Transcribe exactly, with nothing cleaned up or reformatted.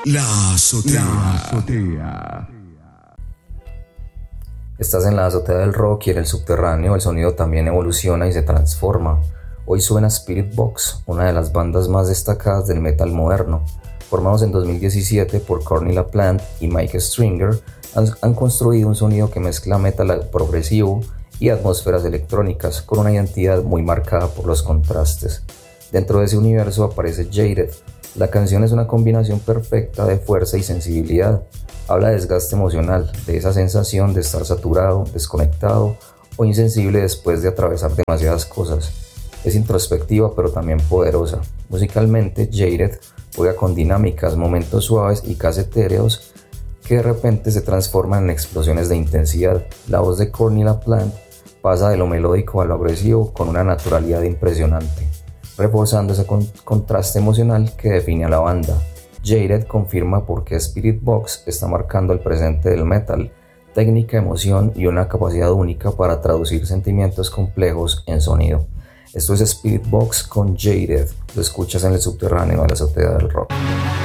La azotea. La azotea. Estás en la azotea del rock y en el subterráneo el sonido también evoluciona y se transforma. Hoy suena Spirit Box, una de las bandas más destacadas del metal moderno. Formados en dos mil diecisiete por Courtney LaPlante y Mike Stringer, han, han construido un sonido que mezcla metal progresivo y atmósferas electrónicas con una identidad muy marcada por los contrastes. Dentro de ese universo aparece Jaded. La canción es una combinación perfecta de fuerza y sensibilidad. Habla de desgaste emocional, de esa sensación de estar saturado, desconectado o insensible después de atravesar demasiadas cosas. Es introspectiva pero también poderosa. Musicalmente, Jaded juega con dinámicas, momentos suaves y casi etéreos que de repente se transforman en explosiones de intensidad. La voz de Courtney LaPlante pasa de lo melódico a lo agresivo con una naturalidad impresionante, reforzando ese con- contraste emocional que define a la banda. Jaded confirma por qué Spirit Box está marcando el presente del metal: técnica, emoción y una capacidad única para traducir sentimientos complejos en sonido. Esto es Spirit Box con Jaded. Lo escuchas en el subterráneo de la azotea del rock.